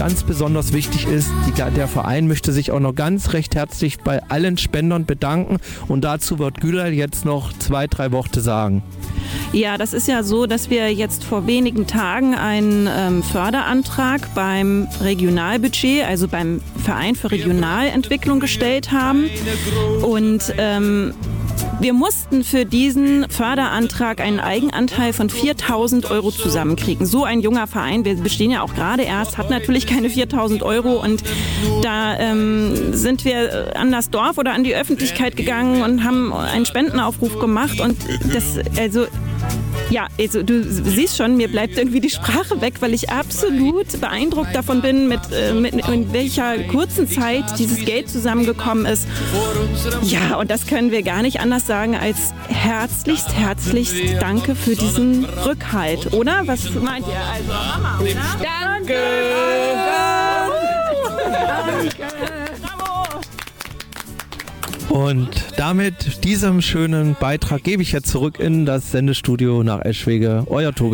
ganz besonders wichtig ist, der Verein möchte sich auch noch ganz recht herzlich bei allen Spendern bedanken und dazu wird Gülay jetzt noch 2-3 Worte sagen. Ja, das ist ja so, dass wir jetzt vor wenigen Tagen einen Förderantrag beim Regionalbudget, also beim Verein für Regionalentwicklung gestellt haben und wir mussten für diesen Förderantrag einen Eigenanteil von 4.000 Euro zusammenkriegen. So ein junger Verein, wir bestehen ja auch gerade erst, hat natürlich keine 4.000 Euro und da sind wir an das Dorf oder an die Öffentlichkeit gegangen und haben einen Spendenaufruf gemacht und das, also du siehst schon, mir bleibt irgendwie die Sprache weg, weil ich absolut beeindruckt davon bin, mit in welcher kurzen Zeit dieses Geld zusammengekommen ist. Ja, und das können wir gar nicht anders sagen als herzlichst Danke für diesen Rückhalt, oder? Was meint ihr? Also, Mama, oder? Danke! Und damit diesem schönen Beitrag gebe ich jetzt zurück in das Sendestudio nach Eschwege. Euer Tobi.